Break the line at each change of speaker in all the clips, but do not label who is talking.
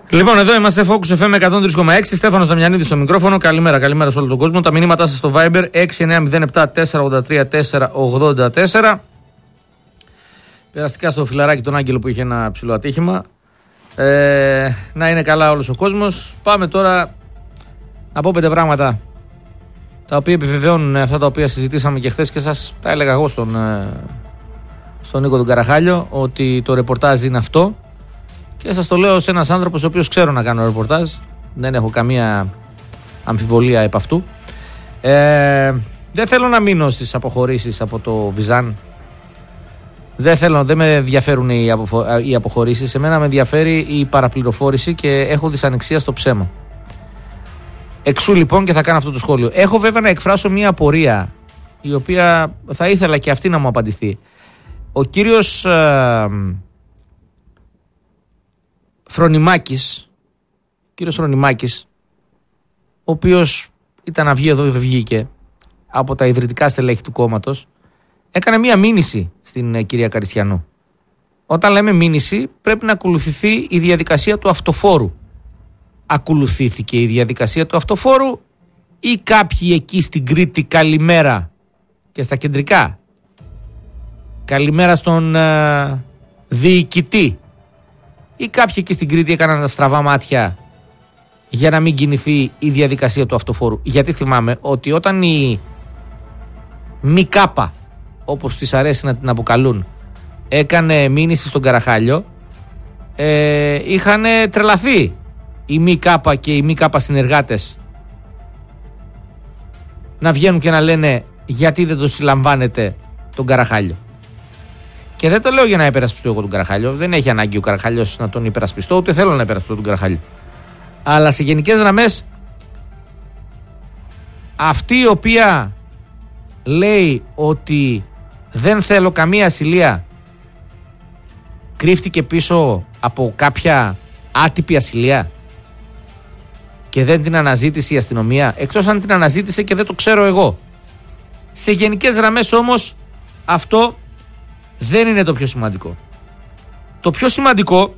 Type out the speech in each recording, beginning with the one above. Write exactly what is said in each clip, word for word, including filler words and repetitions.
Λοιπόν, εδώ είμαστε Focus εφ εμ εκατόν τρία κόμμα έξι. Στέφανος Δαμιανίδης στο μικρόφωνο. Καλημέρα, καλημέρα σε όλο τον κόσμο. Τα μηνύματά σας στο Viber έξι εννιά μηδέν επτά τέσσερα ογδόντα τρία τέσσερα ογδόντα τέσσερα. Περαστικά στο φιλαράκι τον Άγγελο που είχε ένα ψηλό ατύχημα. Ε, να είναι καλά όλος ο κόσμος. Πάμε τώρα να πω πέντε πράγματα τα οποία επιβεβαιώνουν αυτά τα οποία συζητήσαμε και χθες και σας τα έλεγα εγώ στον, στον Νίκο τον Καραχάλιο, ότι το ρεπορτάζ είναι αυτό. Και σας το λέω σε ένας άνθρωπος ο οποίος ξέρω να κάνω ρεπορτάζ. Δεν έχω καμία αμφιβολία επ' αυτού. Ε, δεν θέλω να μείνω στις αποχωρήσεις από το Βυζάν. Δεν θέλω, δεν με ενδιαφέρουν οι, αποχω, οι αποχωρήσεις. Εμένα με ενδιαφέρει η παραπληροφόρηση και έχω δυσανεξία στο ψέμα. Εξού λοιπόν και θα κάνω αυτό το σχόλιο. Έχω βέβαια να εκφράσω μια απορία, η οποία θα ήθελα και αυτή να μου απαντηθεί. Ο κύριος ε, Φρονιμάκης, κύριος Φρονιμάκης, ο οποίος ήταν να βγει εδώ, δεν βγήκε, από τα ιδρυτικά στελέχη του κόμματος, έκανε μία μήνυση στην ε, κυρία Καριστιανού. Όταν λέμε μήνυση, πρέπει να ακολουθηθεί η διαδικασία του αυτοφόρου. Ακολουθήθηκε η διαδικασία του αυτοφόρου ή κάποιοι εκεί στην Κρήτη καλημέρα και στα κεντρικά? Καλημέρα στον ε, διοικητή. Ή κάποιοι εκεί στην Κρήτη έκαναν τα στραβά μάτια για να μην κινηθεί η διαδικασία του αυτοφόρου? Γιατί θυμάμαι ότι όταν η ΜΚΑΠΑ, όπως της αρέσει να την αποκαλούν, έκανε μήνυση στον Καραχάλιο, ε, είχαν τρελαθεί η ΜΚΑΠΑ και οι ΜΚΑΠΑ συνεργάτες να βγαίνουν και να λένε γιατί δεν το συλλαμβάνετε τον Καραχάλιο. Και δεν το λέω για να υπερασπιστώ εγώ τον Καραχάλιο. Δεν έχει ανάγκη ο Καραχάλιος να τον υπερασπιστώ, ούτε θέλω να υπερασπιστώ τον Καραχάλιο. Αλλά σε γενικές γραμμές, αυτή η οποία λέει ότι δεν θέλω καμία ασυλία κρύφτηκε πίσω από κάποια άτυπη ασυλία και δεν την αναζήτησε η αστυνομία, εκτός αν την αναζήτησε και δεν το ξέρω εγώ. Σε γενικές γραμμές όμως αυτό δεν είναι το πιο σημαντικό. Το πιο σημαντικό,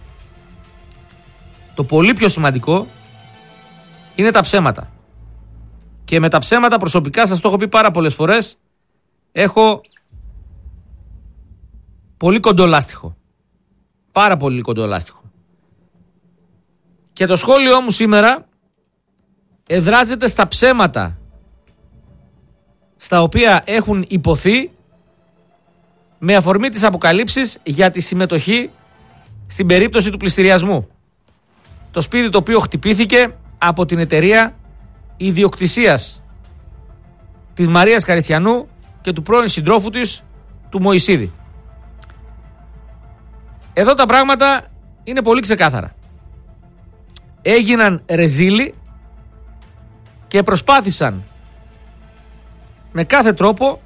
το πολύ πιο σημαντικό, είναι τα ψέματα. Και με τα ψέματα προσωπικά, σας το έχω πει πάρα πολλές φορές, έχω πολύ κοντό λάστιχο. Πάρα πολύ κοντό λάστιχο. Και το σχόλιο μου σήμερα εδράζεται στα ψέματα στα οποία έχουν υποθεί με αφορμή τις αποκαλύψεις για τη συμμετοχή στην περίπτωση του πληστηριασμού. Το σπίτι το οποίο χτυπήθηκε από την εταιρεία ιδιοκτησίας της Μαρίας Καριστιανού και του πρώην συντρόφου της, του Μωυσίδη. Εδώ τα πράγματα είναι πολύ ξεκάθαρα. Έγιναν ρεζίλοι και προσπάθησαν με κάθε τρόπο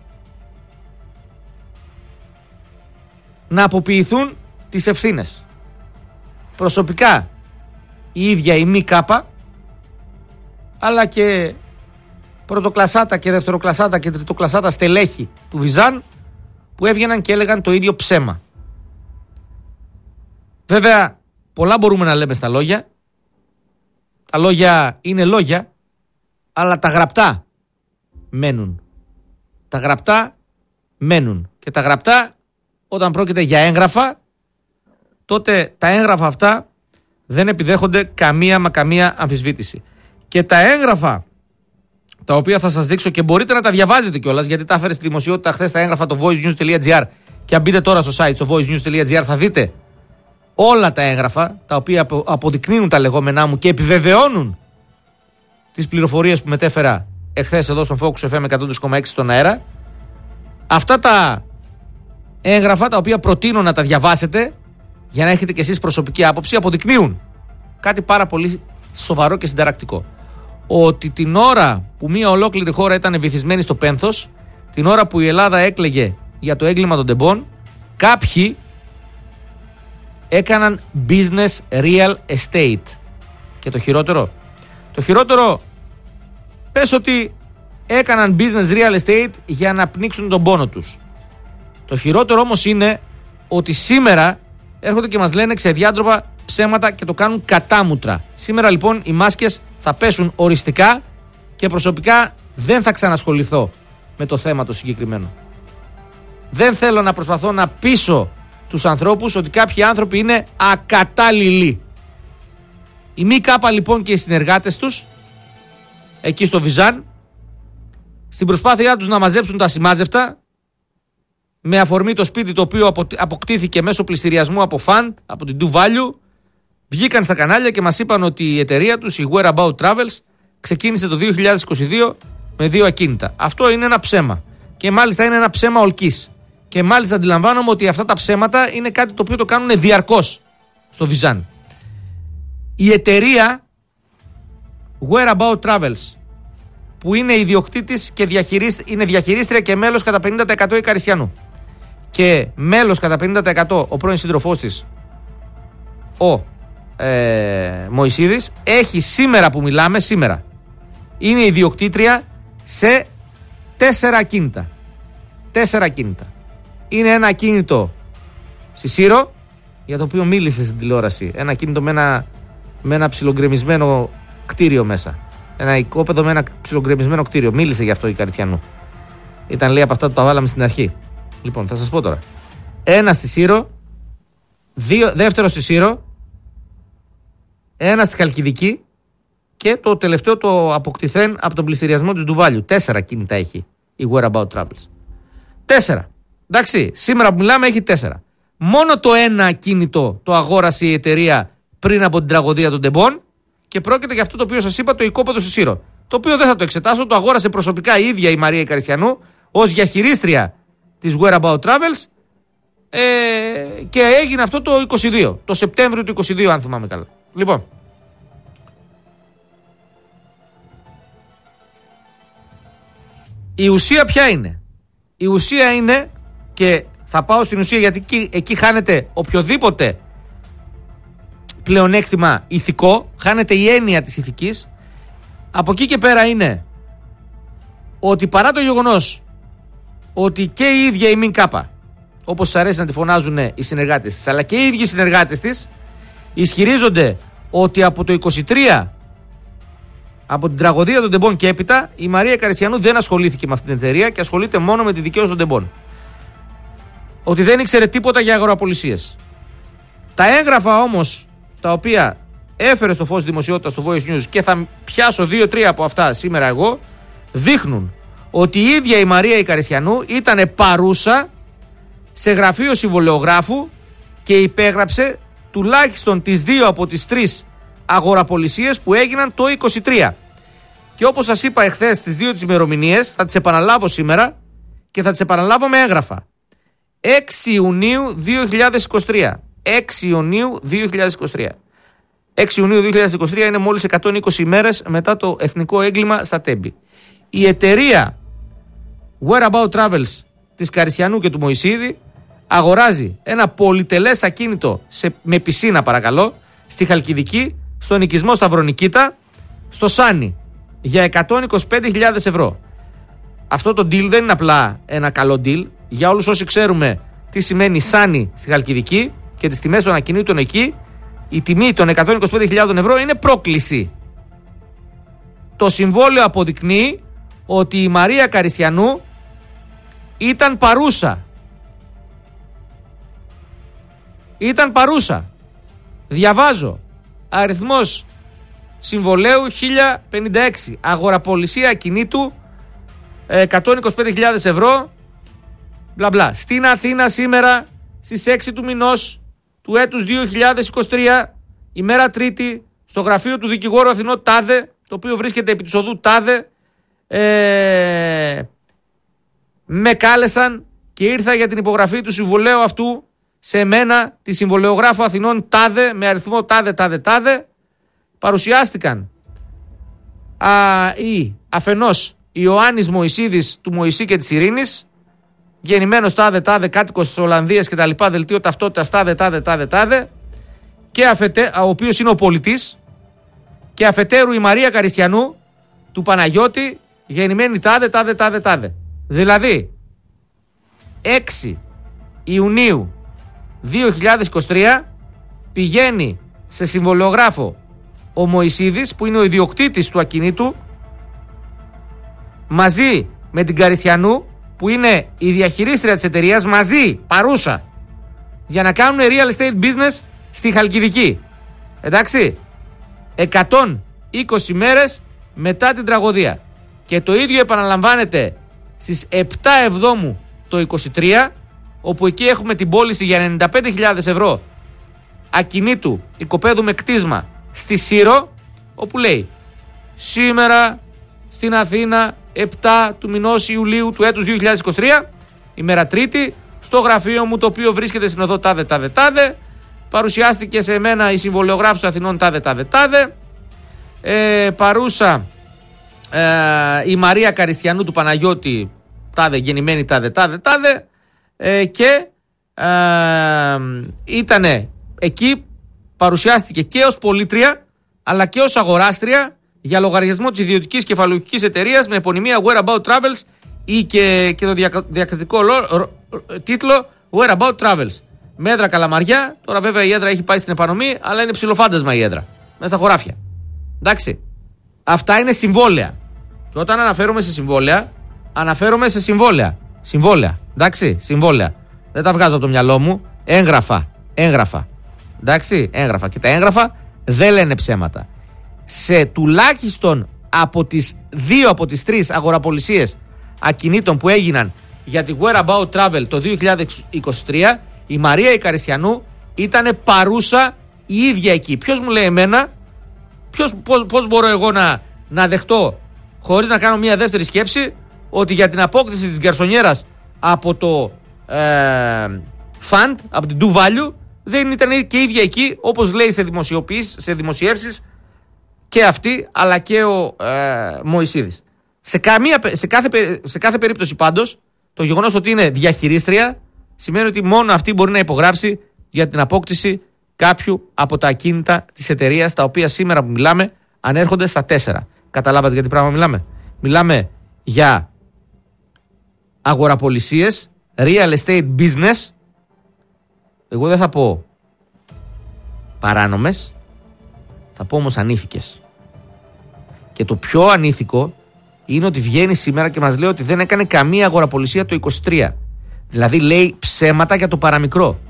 να αποποιηθούν τις ευθύνες. Προσωπικά η ίδια η ΜΚΑΠΑ, αλλά και πρωτοκλασάτα και δευτεροκλασάτα και τριτοκλασάτα στελέχη του Βυζάν, που έβγαιναν και έλεγαν το ίδιο ψέμα. Βέβαια πολλά μπορούμε να λέμε στα λόγια. Τα λόγια είναι λόγια, αλλά τα γραπτά μένουν. Τα γραπτά μένουν. Και τα γραπτά, όταν πρόκειται για έγγραφα, τότε τα έγγραφα αυτά δεν επιδέχονται καμία μα καμία αμφισβήτηση. Και τα έγγραφα τα οποία θα σας δείξω, και μπορείτε να τα διαβάζετε κιόλας, γιατί τα έφερε στη δημοσιότητα χθες τα έγγραφα το voicenews.gr, και αν μπείτε τώρα στο site στο voicenews.gr θα δείτε όλα τα έγγραφα τα οποία αποδεικνύουν τα λεγόμενά μου και επιβεβαιώνουν τις πληροφορίες που μετέφερα εχθές εδώ στον Focus εφ εμ εκατόν τρία κόμμα έξι στον αέρα. Αυτά τα έγγραφα τα οποία προτείνω να τα διαβάσετε για να έχετε κι εσείς προσωπική άποψη, αποδεικνύουν κάτι πάρα πολύ σοβαρό και συνταρακτικό. Ότι την ώρα που μια ολόκληρη χώρα ήταν βυθισμένη στο πένθος, την ώρα που η Ελλάδα έκλαιγε για το έγκλημα των τεμπών, κάποιοι έκαναν business real estate. Και το χειρότερο, το χειρότερο πες ότι έκαναν business real estate για να πνίξουν τον πόνο τους. Το χειρότερο όμως είναι ότι σήμερα έρχονται και μας λένε ξεδιάντροπα ψέματα και το κάνουν κατάμουτρα. Σήμερα λοιπόν οι μάσκες θα πέσουν οριστικά και προσωπικά δεν θα ξανασχοληθώ με το θέμα το συγκεκριμένο. Δεν θέλω να προσπαθώ να πείσω τους ανθρώπους ότι κάποιοι άνθρωποι είναι ακατάλληλοι. Η ΜΚ λοιπόν και οι συνεργάτες τους εκεί στο Βυζάν, στην προσπάθειά τους να μαζέψουν τα σημάζευτα με αφορμή το σπίτι το οποίο αποκτήθηκε μέσω πληστηριασμού από φαντ, από την Do Value, βγήκαν στα κανάλια και μας είπαν ότι η εταιρεία τους, η Whereabout Travels, ξεκίνησε το δύο χιλιάδες είκοσι δύο με δύο ακίνητα. Αυτό είναι ένα ψέμα. Και μάλιστα είναι ένα ψέμα ολκής. Και μάλιστα αντιλαμβάνομαι ότι αυτά τα ψέματα είναι κάτι το οποίο το κάνουν διαρκώς στο Βυζάν. Η εταιρεία Whereabout Travels, που είναι ιδιοκτήτης και διαχειρίσ... είναι διαχειρίστρια και μέλος κατά πενήντα τοις εκατό η Καριστιανού και μέλος κατά πενήντα τοις εκατό ο πρώην σύντροφός της ο ε, Μωυσίδης, έχει σήμερα που μιλάμε, σήμερα είναι ιδιοκτήτρια σε τέσσερα ακίνητα. Τέσσερα ακίνητα. Είναι ένα ακίνητο στη Σύρο, για το οποίο μίλησε στην τηλεόραση. Ένα ακίνητο με ένα, με ένα ψιλογκρεμισμένο κτίριο μέσα. Ένα οικόπεδο με ένα ψιλογκρεμισμένο κτίριο. Μίλησε γι' αυτό η Καριστιανού. Ήταν, λέει, από αυτά που τα βάλαμε στην αρχή. Λοιπόν, θα σας πω τώρα. Ένα στη Σύρο, δύο, δεύτερο στη Σύρο, ένα στη Χαλκιδική και το τελευταίο το αποκτηθέν από τον πληστηριασμό της Do Value. Τέσσερα κίνητα έχει η Whereabout Travels. Τέσσερα. Εντάξει, σήμερα που μιλάμε έχει τέσσερα. Μόνο το ένα ακίνητο το αγόρασε η εταιρεία πριν από την τραγωδία των Τεμπών και πρόκειται για αυτό το οποίο σας είπα, το οικόπεδο στη Σύρο. Το οποίο δεν θα το εξετάσω, το αγόρασε προσωπικά η ίδια η Μαρία η Καριστιανού ως διαχειρίστρια της Whereabout Travels ε, και έγινε αυτό το είκοσι δύο, το Σεπτέμβριο του είκοσι δύο, αν θυμάμαι καλά. Λοιπόν, η ουσία ποια είναι? Η ουσία είναι, και θα πάω στην ουσία γιατί εκεί, εκεί χάνεται οποιοδήποτε πλεονέκτημα ηθικό, χάνεται η έννοια της ηθικής. Από εκεί και πέρα είναι ότι παρά το γεγονός ότι και η ίδια η ΜΚΑΠΑ, όπως σας αρέσει να τη φωνάζουν οι συνεργάτες της, αλλά και οι ίδιοι συνεργάτες της ισχυρίζονται ότι από το είκοσι τρία, από την τραγωδία των Τεμπών και έπειτα, η Μαρία Καριστιανού δεν ασχολήθηκε με αυτή την εταιρεία και ασχολείται μόνο με τη δικαίωση των Τεμπών. Ότι δεν ήξερε τίποτα για αγοραπολισίες. Τα έγγραφα όμως, τα οποία έφερε στο φως της δημοσιότητας στο Voice News, και θα πιάσω δύο τρία από αυτά σήμερα εγώ, δείχνουν ότι η ίδια η Μαρία η Καριστιανού ήταν παρούσα σε γραφείο συμβολεογράφου και υπέγραψε τουλάχιστον τις δύο από τις τρεις αγοραπολισίες που έγιναν το είκοσι τρία. Και όπως σας είπα εχθές τις δύο τις ημερομηνίες, θα τις επαναλάβω σήμερα και θα τις επαναλάβω με έγγραφα. έξι Ιουνίου δύο χιλιάδες είκοσι τρία. έξι Ιουνίου δύο χιλιάδες είκοσι τρία. έξι Ιουνίου δύο χιλιάδες είκοσι τρία είναι μόλις εκατόν είκοσι ημέρες μετά το εθνικό έγκλημα στα Τέμπη. Η εταιρεία Whereabout Travels της Καριστιανού και του Μωυσίδη αγοράζει ένα πολυτελές ακίνητο σε, με πισίνα, παρακαλώ, στη Χαλκιδική, στον οικισμό Σταυρονικήτα, στο Σάνι, για εκατόν είκοσι πέντε χιλιάδες ευρώ. Αυτό το deal δεν είναι απλά ένα καλό deal. Για όλους όσοι ξέρουμε τι σημαίνει Σάνι στη Χαλκιδική και τις τιμές των ακινήτων εκεί, η τιμή των εκατόν είκοσι πέντε χιλιάδες ευρώ είναι πρόκληση. Το συμβόλαιο αποδεικνύει ότι η Μαρία Καριστιανού ήταν παρούσα. Ήταν παρούσα. Διαβάζω. Αριθμός συμβολέου χίλια πενήντα έξι. Αγοραπολισία ακινήτου εκατόν είκοσι πέντε χιλιάδες ευρώ. Μπλα μπλα. Στην Αθήνα σήμερα στις έξι του μηνός του έτους δύο χιλιάδες είκοσι τρία, ημέρα Τρίτη, στο γραφείο του δικηγόρου Αθηνό Τάδε, το οποίο βρίσκεται επί της οδού Τάδε, ε, με κάλεσαν και ήρθα για την υπογραφή του συμβολέου αυτού σε μένα, τη συμβολεογράφου Αθηνών Τάδε, με αριθμό Τάδε Τάδε Τάδε. Παρουσιάστηκαν α, ή αφενός Ιωάννης Μωυσίδης του Μωυσή και της Ειρήνης, γεννημένος τάδε τάδε, κάτοικος της Ολλανδίας και τα λοιπά, δελτίο ταυτότητας τάδε τάδε τάδε τάδε, και αφετέ, ο οποίος είναι ο πολιτής, και αφετέρου η Μαρία Καριστιανού του Παναγιώτη, γεννημένη τάδε τάδε τάδε τάδε. Δηλαδή έξι Ιουνίου δύο χιλιάδες είκοσι τρία πηγαίνει σε συμβολιογράφο ο Μωυσίδης, που είναι ο ιδιοκτήτης του ακινήτου, μαζί με την Καριστιανού, που είναι η διαχειρίστρια της εταιρείας, μαζί, παρούσα, για να κάνουν real estate business στη Χαλκιδική. Εντάξει, εκατόν είκοσι μέρες μετά την τραγωδία. Και το ίδιο επαναλαμβάνεται στις επτά Εβδόμου το είκοσι τρία, όπου εκεί έχουμε την πώληση για ενενήντα πέντε χιλιάδες ευρώ ακινήτου οικοπαίδου με κτίσμα στη Σύρο, όπου λέει σήμερα στην Αθήνα επτά του μηνός Ιουλίου του έτους δύο χιλιάδες είκοσι τρία, ημέρα Τρίτη, στο γραφείο μου, το οποίο βρίσκεται στην οδό τάδε τάδε τάδε, παρουσιάστηκε σε μένα η συμβολιογράφος Αθηνών τάδε τάδε τάδε, ε, παρούσα ε, η Μαρία Καριστιανού του Παναγιώτη τάδε, γεννημένη τάδε τάδε τάδε, ε, και ε, ήτανε εκεί, παρουσιάστηκε και ως πολίτρια αλλά και ως αγοράστρια για λογαριασμό της ιδιωτικής κεφαλαιοχικής εταιρείας με επωνυμία Whereabout Travels ή και, και το δια, διακριτικό λο, ρο, τίτλο Whereabout Travels. Με έδρα Καλαμαριά. Τώρα βέβαια η έδρα έχει πάει στην επανομή, αλλά είναι ψιλοφάντασμα η έδρα μέσα στα χωράφια. Εντάξει. Αυτά είναι συμβόλαια. Και όταν αναφέρομαι σε συμβόλαια, αναφέρομαι σε συμβόλαια. Συμβόλαια. Εντάξει. Συμβόλαια. Δεν τα βγάζω από το μυαλό μου. Έγγραφα. Έγγραφα. Εντάξει. Έγγραφα. Και τα έγγραφα δεν λένε ψέματα. Σε τουλάχιστον από τις δύο από τις τρεις αγοραπολισίες ακινήτων που έγιναν για τη Whereabout Travel το δύο χιλιάδες είκοσι τρία, η Μαρία η Καριστιανού ήταν παρούσα η ίδια εκεί. Ποιος μου λέει εμένα, ποιος, πώς, πώς μπορώ εγώ να, να δεχτώ, χωρίς να κάνω μια δεύτερη σκέψη, ότι για την απόκτηση της γκαρσονιέρας από το ε, fund, από την Do Value, δεν ήταν και ίδια εκεί, όπως λέει σε δημοσιοποιήσεις, σε δημοσιεύσεις, και αυτή αλλά και ο ε, Μωυσίδης. Σε, καμία, σε, κάθε, σε κάθε περίπτωση πάντως, το γεγονός ότι είναι διαχειρίστρια σημαίνει ότι μόνο αυτή μπορεί να υπογράψει για την απόκτηση κάποιου από τα ακίνητα της εταιρείας, τα οποία σήμερα που μιλάμε ανέρχονται στα τέσσερα. Καταλάβατε για τι πράγμα μιλάμε? Μιλάμε για αγοραπολισίες, real estate business, εγώ δεν θα πω παράνομες, θα πω όμως ανήθικες. Και το πιο ανήθικο είναι ότι βγαίνει σήμερα και μας λέει ότι δεν έκανε καμία αγοραπολισία το είκοσι τρία. Δηλαδή λέει ψέματα για το παραμικρό.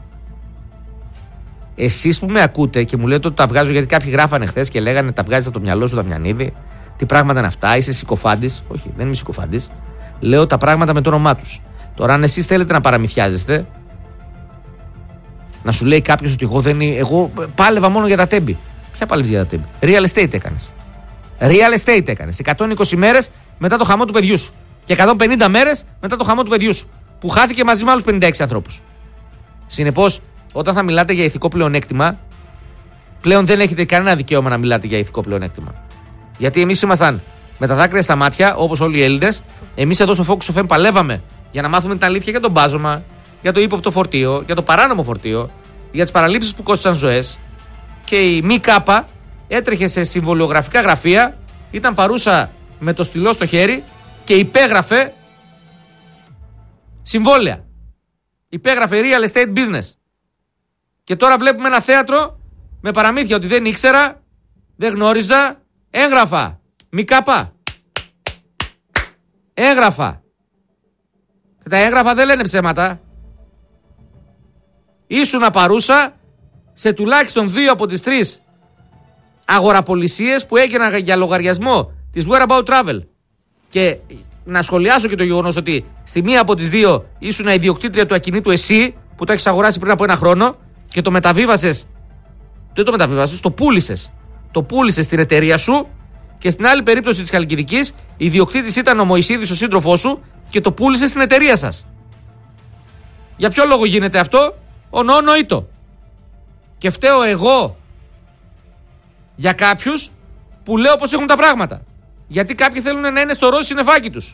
Εσείς που με ακούτε και μου λέτε ότι τα βγάζω, γιατί κάποιοι γράφανε χθες και λέγανε τα βγάζεις από το μυαλό σου Δαμιανίδη, τι πράγματα είναι αυτά, είσαι συκοφάντης? Όχι, δεν είμαι συκοφάντης. Λέω τα πράγματα με το όνομά τους. Τώρα, αν εσείς θέλετε να παραμυθιάζεστε, να σου λέει κάποιος ότι εγώ, δεν, εγώ πάλευα μόνο για τα τέμπη. Ποια πάλευες για τα τέμπη? Real estate έκανες. Real estate έκανες. εκατόν είκοσι μέρες μετά το χαμό του παιδιού σου. Και εκατόν πενήντα μέρες μετά το χαμό του παιδιού σου. Που χάθηκε μαζί με άλλους πενήντα έξι ανθρώπους. Συνεπώς, όταν θα μιλάτε για ηθικό πλεονέκτημα, πλέον δεν έχετε κανένα δικαίωμα να μιλάτε για ηθικό πλεονέκτημα. Γιατί εμείς ήμασταν με τα δάκρυα στα μάτια, όπως όλοι οι Έλληνες. Εμείς εδώ στο Focus εφ εμ παλεύαμε για να μάθουμε την αλήθεια για τον μπάζωμα, για το ύποπτο φορτίο, για το παράνομο φορτίο, για τις παραλήψεις που κόστησαν ζωές. Και η ΜΚ έτρεχε σε συμβολιογραφικά γραφεία, ήταν παρούσα με το στυλό στο χέρι και υπέγραφε συμβόλαια. Υπέγραφε real estate business. Και τώρα βλέπουμε ένα θέατρο με παραμύθια ότι δεν ήξερα, δεν γνώριζα. Έγγραφα. Μικάπα. Έγγραφα. Τα έγγραφα δεν λένε ψέματα. Ήσουνα παρούσα σε τουλάχιστον δύο από τις τρεις αγοραπολισίες που έγιναν για λογαριασμό της Whereabout Travel. Και να σχολιάσω και το γεγονός ότι στη μία από τις δύο ήσουν ιδιοκτήτρια του ακινήτου εσύ, που το έχεις αγοράσει πριν από ένα χρόνο και το μεταβίβασες. Δεν το μεταβίβασες, το πούλησες. Το πούλησες στην εταιρεία σου, και στην άλλη περίπτωση της Χαλκιδικής, ιδιοκτήτης ήταν ο Μωυσίδης, ο σύντροφός σου, και το πούλησες στην εταιρεία σας. Για ποιο λόγο γίνεται αυτό? Ονονοήτο. Και φταίω εγώ για κάποιους που λέω πως έχουν τα πράγματα. Γιατί κάποιοι θέλουν να είναι στο ροζ συννεφάκι τους.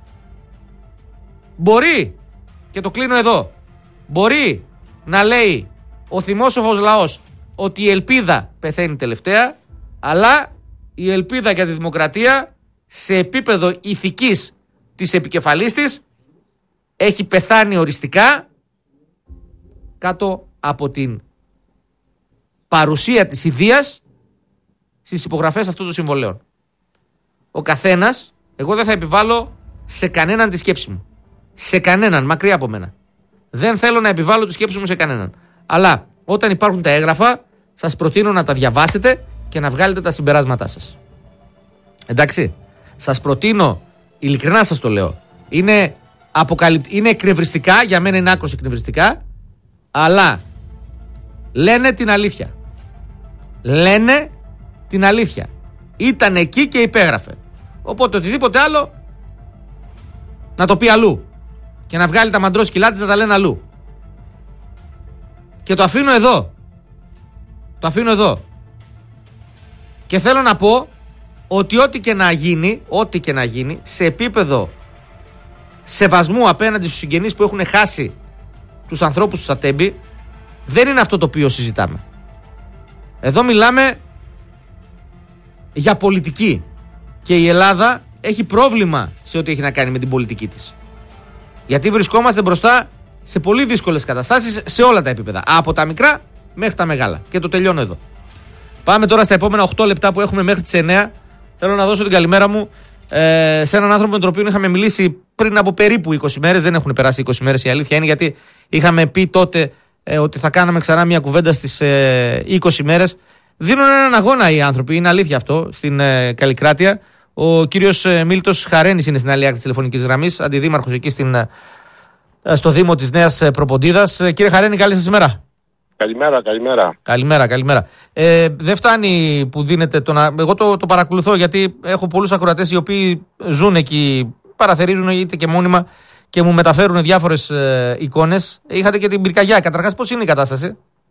Μπορεί, και το κλείνω εδώ, μπορεί να λέει ο θυμόσοφος λαός ότι η ελπίδα πεθαίνει τελευταία, αλλά η ελπίδα για τη δημοκρατία σε επίπεδο ηθικής της επικεφαλής της έχει πεθάνει οριστικά κάτω από την παρουσία της ιδείας στις υπογραφές αυτών των συμβολέων. Ο καθένας, εγώ δεν θα επιβάλλω σε κανέναν τη σκέψη μου. Σε κανέναν, μακριά από μένα. Δεν θέλω να επιβάλλω τη σκέψη μου σε κανέναν. Αλλά όταν υπάρχουν τα έγγραφα, σας προτείνω να τα διαβάσετε και να βγάλετε τα συμπεράσματά σας. Εντάξει. Σας προτείνω, ειλικρινά σας το λέω, είναι, αποκαλυπ... είναι εκνευριστικά, για μένα είναι άκρως εκνευριστικά, αλλά λένε την αλήθεια. Λένε την αλήθεια. Ήταν εκεί και υπέγραφε. Οπότε οτιδήποτε άλλο να το πει αλλού. Και να βγάλει τα μαντρόσκυλά της να τα λένε αλλού. Και το αφήνω εδώ. Το αφήνω εδώ. Και θέλω να πω ότι ό,τι και να γίνει, ό,τι και να γίνει, σε επίπεδο σεβασμού απέναντι στους συγγενείς που έχουν χάσει τους ανθρώπους του Ατέμπη, δεν είναι αυτό το οποίο συζητάμε. Εδώ μιλάμε για πολιτική. Και η Ελλάδα έχει πρόβλημα σε ό,τι έχει να κάνει με την πολιτική της. Γιατί βρισκόμαστε μπροστά σε πολύ δύσκολες καταστάσεις σε όλα τα επίπεδα. Από τα μικρά μέχρι τα μεγάλα. Και το τελειώνω εδώ. Πάμε τώρα στα επόμενα οκτώ λεπτά που έχουμε μέχρι τις εννιά. Θέλω να δώσω την καλημέρα μου ε, σε έναν άνθρωπο με τον οποίο είχαμε μιλήσει πριν από περίπου είκοσι μέρες. Δεν έχουν περάσει είκοσι μέρες, η αλήθεια είναι, γιατί είχαμε πει τότε ε, ότι θα κάναμε ξανά μια κουβέντα στις ε, είκοσι μέρες. Δίνουν έναν αγώνα οι άνθρωποι, είναι αλήθεια αυτό, στην ε, Καλλικράτεια. Ο κύριος ε, Μίλτος Χαρένης είναι στην άλλη άκρη της τηλεφωνικής γραμμής, αντιδήμαρχος εκεί στην, ε, στο Δήμο της Νέας Προποντίδας. Ε, κύριε Χαρένη, καλή σας ημέρα.
Καλημέρα, καλημέρα.
Καλημέρα, καλημέρα. Ε, δεν φτάνει που δίνετε το να. Εγώ το, το παρακολουθώ, γιατί έχω πολλούς ακροατές οι οποίοι ζουν εκεί, παραθερίζουν είτε και μόνιμα και μου μεταφέρουν διάφορες ε, εικόνες. Είχατε και την πυρκαγιά. Καταρχάς, πώς είναι η κατάσταση?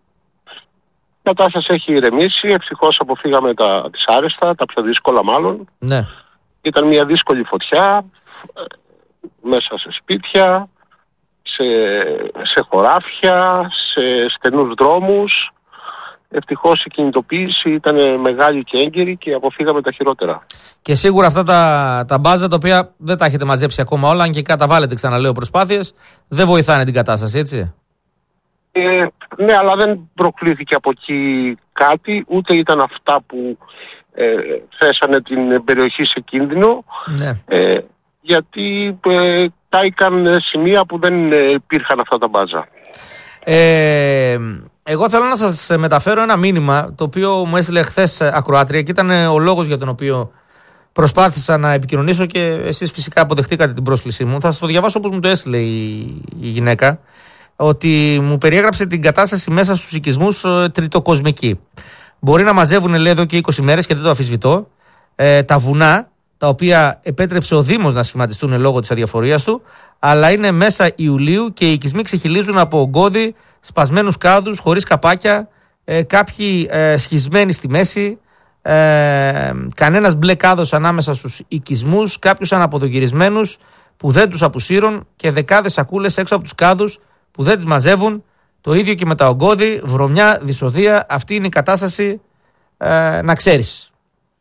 Η κατάσταση έχει ηρεμήσει. Ευτυχώς αποφύγαμε τα δυσάρεστα, τα πιο δύσκολα μάλλον.
Ναι.
Ήταν μια δύσκολη φωτιά ε, μέσα σε σπίτια, σε, σε χωράφια, σε στενούς δρόμους. Ευτυχώς η κινητοποίηση ήταν μεγάλη και έγκαιρη και αποφύγαμε τα χειρότερα.
Και σίγουρα αυτά τα, τα μπάζα, τα οποία δεν τα έχετε μαζέψει ακόμα όλα, αν και καταβάλλετε, ξαναλέω, προσπάθειες, δεν βοηθάνε την κατάσταση, έτσι?
Ε, ναι, αλλά δεν προκλήθηκε από εκεί κάτι, ούτε ήταν αυτά που ε, θέσανε την περιοχή σε κίνδυνο.
Ναι.
Ε, γιατί ε, κάηκαν σημεία που δεν υπήρχαν αυτά τα μπάζα.
Ε, εγώ θέλω να σας μεταφέρω ένα μήνυμα το οποίο μου έστειλε χθες ακροάτρια και ήταν ο λόγος για τον οποίο προσπάθησα να επικοινωνήσω και εσείς φυσικά αποδεχτήκατε την πρόσκλησή μου. Θα σας το διαβάσω όπως μου το έστειλε η, η γυναίκα, ότι μου περιέγραψε την κατάσταση μέσα στους οικισμούς ε, τριτοκοσμική. Μπορεί να μαζεύουν, λέει, εδώ και είκοσι μέρες και δεν το αμφισβητώ, ε, τα βουνά, τα οποία επέτρεψε ο Δήμος να σχηματιστούν λόγω της αδιαφορίας του, αλλά είναι μέσα Ιουλίου και οι οικισμοί ξεχυλίζουν από ογκώδη, σπασμένους κάδους, χωρίς καπάκια, ε, κάποιοι ε, σχισμένοι στη μέση, ε, κανένας μπλε κάδος ανάμεσα στους οικισμούς, κάποιους αναποδογυρισμένους που δεν τους απουσύρουν και δεκάδες σακούλες έξω από τους κάδους που δεν τις μαζεύουν. Το ίδιο και με τα ογκώδη, βρωμιά, δυσοδεία. Αυτή είναι η κατάσταση, ε, να ξέρεις.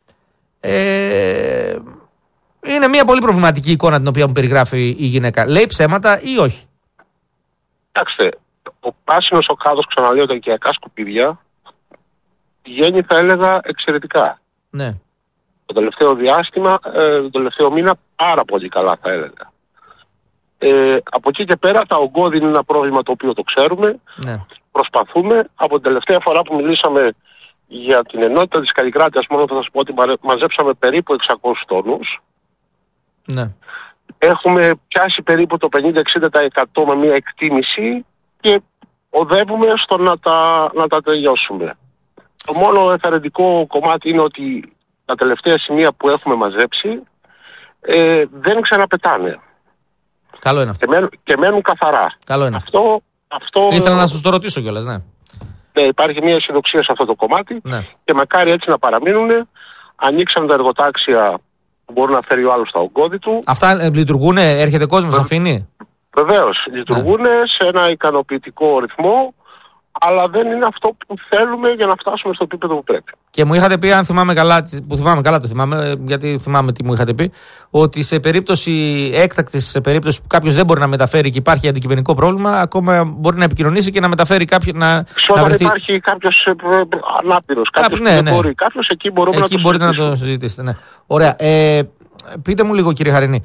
Ε, είναι μια πολύ προβληματική εικόνα την οποία μου περιγράφει η γυναίκα. Λέει ψέματα ή όχι?
Κοιτάξτε, ο πράσινος ο κάδος, ξαναλέω, τα οικιακά σκουπίδια πηγαίνει, θα έλεγα, εξαιρετικά.
Ναι.
Το τελευταίο διάστημα, ε, το τελευταίο μήνα πάρα πολύ καλά, θα έλεγα. Ε, από εκεί και πέρα τα ογκώδη είναι ένα πρόβλημα το οποίο το ξέρουμε.
Ναι.
Προσπαθούμε. Από την τελευταία φορά που μιλήσαμε για την ενότητα της Καλλικράτειας, μόνο θα σας πω ότι μαζέψαμε περίπου εξακόσιους τόνους.
Ναι.
Έχουμε πιάσει περίπου το πενήντα με εξήντα τοις εκατό με μια εκτίμηση και οδεύουμε στο να τα, να τα τελειώσουμε. Το μόνο εθαρρυντικό κομμάτι είναι ότι τα τελευταία σημεία που έχουμε μαζέψει ε, δεν ξαναπετάνε.
Καλό είναι αυτό.
Και μένουν, και μένουν καθαρά.
Καλό είναι
αυτό. αυτό
Ήθελα να σας το ρωτήσω κιόλας, ναι.
Ναι, υπάρχει μια αισιοδοξία σε αυτό το κομμάτι,
Ναι.
και μακάρι έτσι να παραμείνουν. Ανοίξαν τα εργοτάξια που μπορεί να φέρει ο άλλος τα ογκώδη του.
Αυτά ε, λειτουργούν, έρχεται κόσμος, Βε... αφήνει.
Βεβαίως, λειτουργούν ναι. σε ένα ικανοποιητικό ρυθμό. αλλά δεν είναι αυτό που θέλουμε για να φτάσουμε στο επίπεδο που πρέπει.
Και μου είχατε πει, αν θυμάμαι καλά, που θυμάμαι καλά το θυμάμαι, γιατί θυμάμαι τι μου είχατε πει, ότι σε περίπτωση έκτακτης, σε περίπτωση που κάποιος δεν μπορεί να μεταφέρει και υπάρχει αντικειμενικό πρόβλημα, ακόμα μπορεί να επικοινωνήσει και να μεταφέρει κάποιον. Να,
να βρεθεί... υπάρχει κάποιος ανάπηρος, κάποιος
ναι,
που δεν
ναι.
μπορεί, κάποιος εκεί μπορούμε
εκεί
να το
μπορείτε συζητήσετε. να το συζητήσετε. Ναι. Ωραία. Ε, πείτε μου λίγο, κύριε Χαρινή,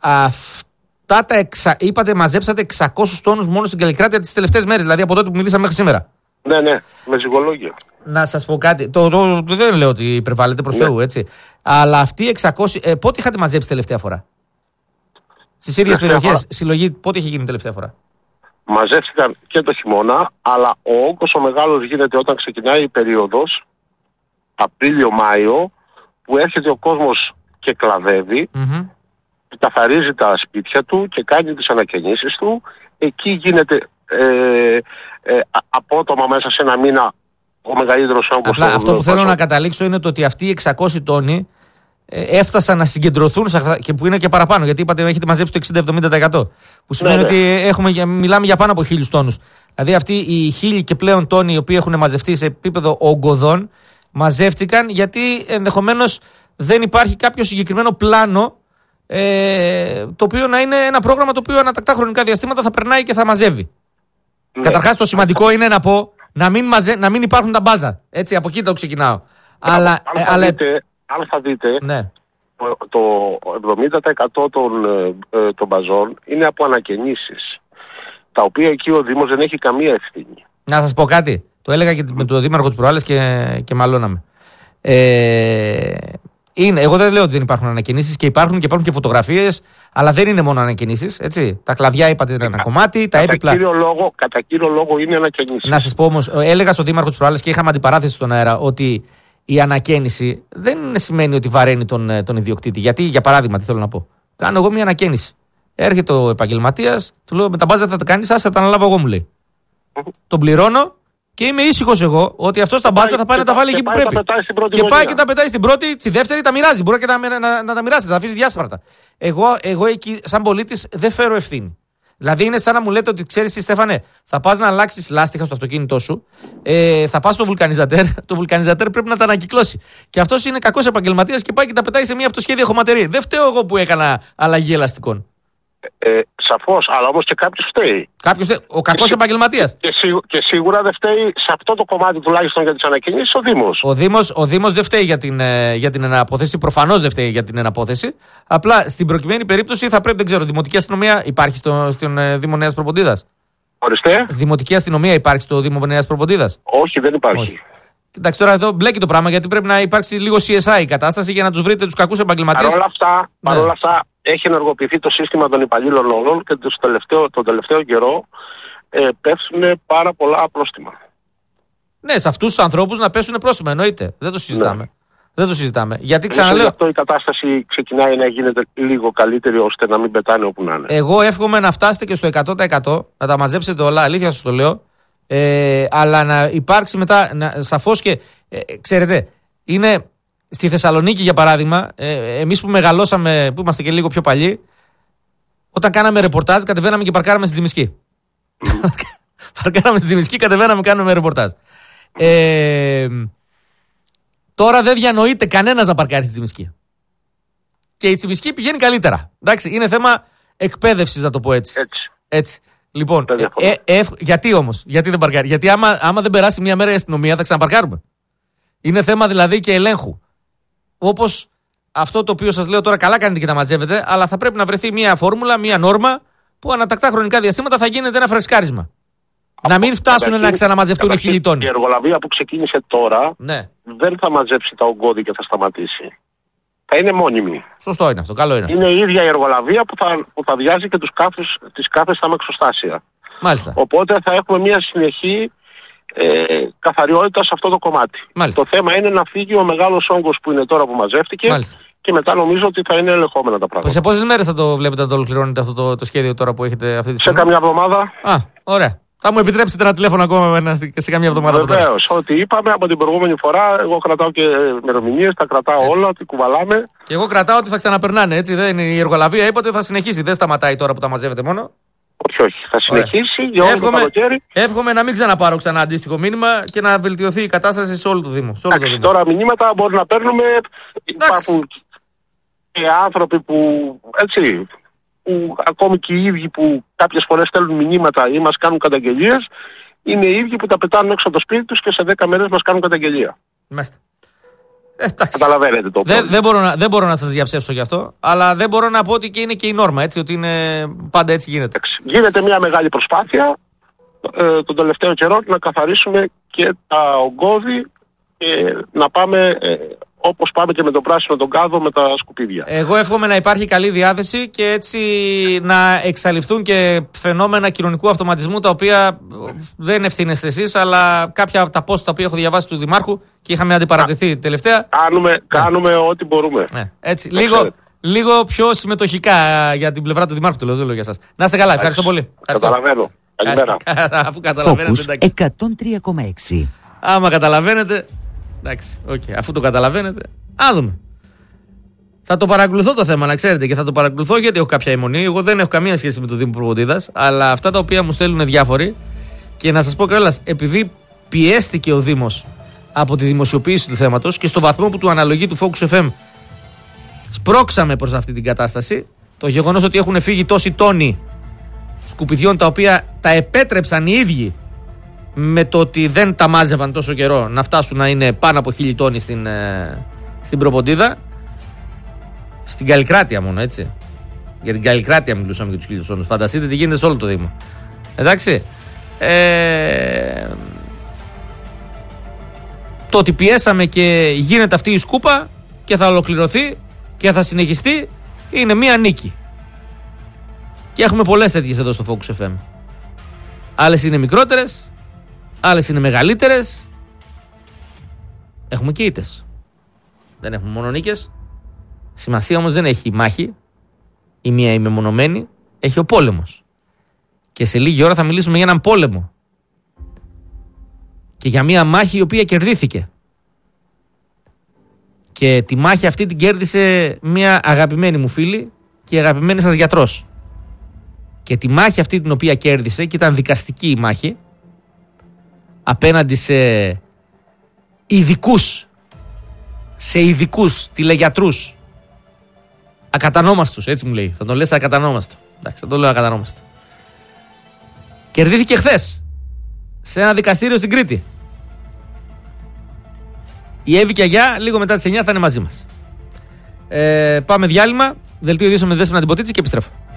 αυτά τα εξα... είπατε, μαζέψατε εξακόσιους τόνους μόνο στην Καλλικράτεια τις τελευταίες μέρες, δηλαδή από τότε που μιλήσαμε μέχρι σήμερα.
Ναι, ναι, με ζυγολόγια.
Να σας πω κάτι. Το, το, το, δεν λέω ότι υπερβάλλετε προς ναι. Θεού, έτσι. Αλλά αυτοί οι εξακόσιοι. Ε, πότε είχατε μαζέψει τελευταία φορά? Στις ίδιες περιοχές, συλλογή, πότε είχε γίνει τελευταία φορά?
Μαζεύτηκαν και το χειμώνα, αλλά ο όγκος ο μεγάλος γίνεται όταν ξεκινάει η περίοδος Απρίλιο-Μάιο, που έρχεται ο κόσμος και κλαδεύει, mm-hmm. καθαρίζει τα σπίτια του και κάνει τις ανακαινήσεις του. Εκεί γίνεται ε, ε, απότομα μέσα σε ένα μήνα ο μεγαλύτερος όγκος.
Απλά αυτό που θέλω να καταλήξω είναι το ότι αυτοί οι εξακόσιοι τόνοι ε, έφτασαν να συγκεντρωθούν σε αυτά, και που είναι και παραπάνω, γιατί είπατε έχετε μαζέψει το εξήντα με εβδομήντα τοις εκατό, που σημαίνει ναι, ναι. ότι έχουμε, μιλάμε για πάνω από χίλιους τόνους. Δηλαδή αυτοί οι χίλιοι και πλέον τόνοι οι οποίοι έχουν μαζευτεί σε επίπεδο ογκωδών μαζεύτηκαν γιατί ενδεχομένως δεν υπάρχει κάποιο συγκεκριμένο πλάνο, ε, το οποίο να είναι ένα πρόγραμμα το οποίο ανατακτά χρονικά διαστήματα θα περνάει και θα μαζεύει. Ναι. Καταρχάς το σημαντικό είναι να πω να μην, μαζε, να μην υπάρχουν τα μπάζα. Έτσι, από εκεί το ξεκινάω. Αλλά,
αν,
ε,
θα
αλλά...
Δείτε, αν θα δείτε,
ναι.
το, το εβδομήντα τοις εκατό των, ε, των μπαζών είναι από ανακαινήσεις, τα οποία εκεί ο Δήμος δεν έχει καμία ευθύνη.
Να σας πω κάτι. Το έλεγα και με τον Δήμαρχο της προάλλες και, και μαλώναμε. Ε, είναι, εγώ δεν λέω ότι δεν υπάρχουν ανακαινήσεις, και υπάρχουν και υπάρχουν και φωτογραφίες, αλλά δεν είναι μόνο ανακαινήσεις. Έτσι. Τα κλαδιά είπατε είναι ένα κομμάτι, τα έπιπλα.
Κύριο λόγο, κατά κύριο λόγο είναι ανακαινήσεις.
Να σας πω όμως, έλεγα στον Δήμαρχο της προάλλες και είχαμε αντιπαράθεση στον αέρα ότι η ανακαίνιση δεν σημαίνει ότι βαραίνει τον, τον ιδιοκτήτη. Γιατί, για παράδειγμα, τι θέλω να πω. Κάνω εγώ μια ανακαίνιση. Έρχεται ο επαγγελματίας, του λέω: με τα μπάζα θα τα κάνεις, άσε, θα τα αναλάβω εγώ, μου λέει. Mm-hmm. Τον πληρώνω. Και είμαι ήσυχος εγώ ότι αυτό τα μπάζα θα πάει να τα βάλει εκεί που πρέπει. Και πάει και τα πετάει στην πρώτη, στη δεύτερη τα μοιράζει. Μπορεί και να, να, να, να τα μοιράσει, να τα αφήσει διάσπαρτα. Εγώ, εγώ εκεί, σαν πολίτης, δεν φέρω ευθύνη. Δηλαδή είναι σαν να μου λέτε ότι ξέρεις τι, Στέφανε, θα πας να αλλάξεις λάστιχα στο αυτοκίνητό σου, ε, θα πας στο βουλκανιζατέρ, το βουλκανιζατέρ πρέπει να τα ανακυκλώσει. Και αυτός είναι κακός επαγγελματίας και πάει και τα πετάει σε μια αυτοσχέδια χωματερή. Δεν φταίω εγώ που έκανα αλλαγή ελαστικών.
Ε, σαφώς, αλλά όμως και κάποιος φταίει.
Κάποιος φταίει. Ο κακός επαγγελματίας.
Και, σίγου, και σίγουρα δεν φταίει σε αυτό το κομμάτι τουλάχιστον για τις ανακοινήσεις ο Δήμος.
Ο Δήμος, ο Δήμος δεν φταίει για την, για την εναπόθεση. Προφανώς δεν φταίει για την εναπόθεση. Απλά στην προκειμένη περίπτωση θα πρέπει, δεν ξέρω, δημοτική αστυνομία υπάρχει στο, στον Δήμο Νέας Προποντίδας?
Ορίστε.
Δημοτική αστυνομία υπάρχει στο Δήμο Νέας Προποντίδας?
Όχι, δεν υπάρχει.
Όχι. Εντάξει, τώρα εδώ μπλέκει το πράγμα, γιατί πρέπει να υπάρξει λίγο σι ες άι η κατάσταση για να τους βρείτε τους κακούς επαγγελματίες.
Παρ' όλα αυτά,
ναι.
παρόλα αυτά έχει ενεργοποιηθεί το σύστημα των υπαλλήλων όλων και τον τελευταίο, τον τελευταίο καιρό ε, πέφτουν πάρα πολλά πρόστιμα.
Ναι, σε αυτούς τους ανθρώπους να πέσουν πρόστιμα, εννοείται. Δεν το συζητάμε. Ναι. Δεν το συζητάμε. Γιατί ξαναλέω.
Γι' αυτό η κατάσταση ξεκινάει να γίνεται λίγο καλύτερη ώστε να μην πετάνε όπου να είναι.
Εγώ εύχομαι να φτάσετε και στο εκατό τοις εκατό, να τα μαζέψετε όλα, αλήθεια σας το λέω. Ε, αλλά να υπάρξει μετά, να, σαφώς και, ε, ξέρετε, είναι στη Θεσσαλονίκη για παράδειγμα, ε, εμείς που μεγαλώσαμε, που είμαστε και λίγο πιο παλιοί, όταν κάναμε ρεπορτάζ κατεβαίναμε και παρκάραμε στη Τζιμισκή. Παρκάραμε στη Τζιμισκή, κατεβαίναμε, κάνουμε ρεπορτάζ. Ε, τώρα δεν διανοείται κανένας να παρκάρει στη Τζιμισκή. Και η Τζιμισκή πηγαίνει καλύτερα. Εντάξει, είναι θέμα εκπαίδευσης, να το πω έτσι.
Έτσι.
έτσι. Λοιπόν, ε, ε, ε, γιατί όμως, γιατί δεν παρκάρει? Γιατί άμα, άμα δεν περάσει μια μέρα η αστυνομία θα ξαναπαρκάρουμε. Είναι θέμα δηλαδή και ελέγχου. Όπως αυτό το οποίο σας λέω τώρα, καλά κάνετε και τα μαζεύετε, αλλά θα πρέπει να βρεθεί μια φόρμουλα, μια νόρμα που ανατακτά χρονικά διαστήματα θα γίνεται ένα φρεσκάρισμα. Από, να μην φτάσουν καταρχήν, να ξαναμαζευτούν οι χίλιοι τόνοι.
Η εργολαβία που ξεκίνησε τώρα
ναι.
δεν θα μαζέψει τα ογκώδη και θα σταματήσει. Θα είναι μόνιμη.
Σωστό είναι αυτό, καλό είναι.
Είναι η ίδια η εργολαβία που θα, που θα βιάζει και τους κάθους, τις κάθε σταμεξοστάσια.
Μάλιστα.
Οπότε θα έχουμε μια συνεχή ε, καθαριότητα σε αυτό το κομμάτι.
Μάλιστα.
Το θέμα είναι να φύγει ο μεγάλος όγκος που είναι τώρα που μαζεύτηκε.
Μάλιστα.
Και μετά νομίζω ότι θα είναι ελεγχόμενα τα πράγματα.
Σε πόσες μέρες θα το βλέπετε να το ολοκληρώνετε αυτό το, το σχέδιο τώρα που έχετε αυτή τη στιγμή?
Σε καμιά εβδομάδα.
Α, ωραία. Θα μου επιτρέψετε ένα τηλέφωνο ακόμα σε καμιά εβδομάδα?
Βεβαίως. Ό,τι είπαμε από την προηγούμενη φορά, εγώ κρατάω και ημερομηνίες, τα κρατάω έτσι. Όλα, ότι κουβαλάμε.
Και εγώ κρατάω ότι θα ξαναπερνάνε, έτσι. Δεν είναι η εργολαβία, είπατε θα συνεχίσει. Δεν σταματάει τώρα που τα μαζεύετε μόνο.
Όχι, όχι. Θα συνεχίσει για όλο το καλοκαίρι.
Εύχομαι να μην ξαναπάρω ξανά αντίστοιχο μήνυμα και να βελτιωθεί η κατάσταση σε όλο το Δήμο. Σε όλο
Εντάξει,
το Δήμο.
Τώρα μηνύματα μπορεί να παίρνουμε. Υπάρχουν και άνθρωποι που, έτσι, που ακόμη και οι ίδιοι που κάποιες φορές στέλνουν μηνύματα ή μας κάνουν καταγγελίες, είναι οι ίδιοι που τα πετάνουν έξω από το σπίτι τους και σε δέκα μέρες μας κάνουν καταγγελία.
Μάλιστα.
Ε, Καταλαβαίνετε το
δεν, δεν, μπορώ να, δεν μπορώ να σας διαψεύσω γι' αυτό, αλλά δεν μπορώ να πω ότι και είναι και η νόρμα, έτσι, ότι είναι, πάντα έτσι γίνεται.
Γίνεται μια μεγάλη προσπάθεια ε, τον τελευταίο καιρό να καθαρίσουμε και τα ογκώδη και να πάμε ε, όπως πάμε και με τον πράσινο τον κάδο με τα σκουπίδια. Εγώ
εύχομαι να υπάρχει καλή διάθεση και έτσι να εξαλειφθούν και φαινόμενα κοινωνικού αυτοματισμού τα οποία δεν ευθύνεστε εσείς, αλλά κάποια από τα post τα οποία έχω διαβάσει του Δημάρχου και είχαμε αντιπαρατεθεί Α, τελευταία.
Κάνουμε, ναι. κάνουμε ό,τι μπορούμε.
Ναι. Έτσι, λίγο, λίγο πιο συμμετοχικά για την πλευρά του Δημάρχου, το λέω, δεν λέω για σας. Να είστε καλά, ευχαριστώ πολύ.
Καταλαβαίνω. Καλημέρα.
Αφού καταλαβαίνετε,
Focus εκατόν τρία κόμμα έξι.
Άμα καταλαβαίνετε. Εντάξει, okay. Αφού το καταλαβαίνετε, α δούμε. Θα το παρακολουθώ το θέμα, να ξέρετε, και θα το παρακολουθώ γιατί έχω κάποια αιμονή. Εγώ δεν έχω καμία σχέση με το Δήμο Προποντίδας, αλλά αυτά τα οποία μου στέλνουν διάφοροι. Και να σας πω κιόλας, επειδή πιέστηκε ο Δήμος από τη δημοσιοποίηση του θέματος και στο βαθμό που του αναλογεί του Focus εφ εμ, σπρώξαμε προς αυτή την κατάσταση. Το γεγονός ότι έχουν φύγει τόσοι τόνοι σκουπιδιών τα οποία τα επέτρεψαν οι ίδιοι με το ότι δεν τα μάζευαν τόσο καιρό να φτάσουν να είναι πάνω από χίλιοι τόνοι στην, ε, στην Προποντίδα. Στην Καλλικράτεια μόνο, έτσι. Για την Καλλικράτεια μιλούσαμε για τους χίλιους τόνους. Φανταστείτε τι γίνεται σε όλο το Δήμο. Εντάξει. Ε, το ότι πιέσαμε και γίνεται αυτή η σκούπα και θα ολοκληρωθεί και θα συνεχιστεί είναι μία νίκη. Και έχουμε πολλές τέτοιες εδώ στο Focus εφ εμ. Άλλες είναι μικρότερες, άλλες είναι μεγαλύτερες. Έχουμε και ήττες. Δεν έχουμε μόνο νίκες. Σημασία όμως δεν έχει η μάχη. Η μία η μεμονωμένη. Έχει ο πόλεμος. Και σε λίγη ώρα θα μιλήσουμε για έναν πόλεμο. Και για μία μάχη η οποία κερδίθηκε. Και τη μάχη αυτή την κέρδισε μία αγαπημένη μου φίλη και αγαπημένη σας γιατρός. Και τη μάχη αυτή την οποία κέρδισε, και ήταν δικαστική η μάχη, απέναντι σε ειδικούς, σε ειδικούς τηλεγιατρούς, ακατανόμαστους, έτσι μου λέει. Θα το λες ακατανόμαστο. Εντάξει, θα το λέω ακατανόμαστο. Κερδίθηκε χθες σε ένα δικαστήριο στην Κρήτη. Η Εύη και Αγιά λίγο μετά τις εννιά θα είναι μαζί μας. Ε, πάμε διάλειμμα. Δελτίο ειδήσεων με Δέσποινα Τιμποτίτση και επιστρέφω.